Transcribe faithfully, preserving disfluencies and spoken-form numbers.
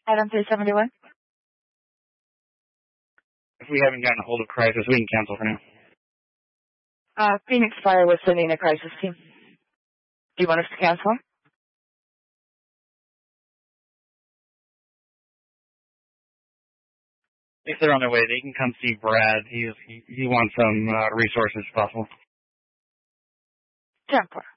Item three seventy-one. If we haven't gotten a hold of Crisis, we can cancel for now. Uh, Phoenix Fire was sending a crisis team. Do you want us to cancel? If they're on their way, they can come see Brad. He he, he wants some uh, resources if possible. ten four.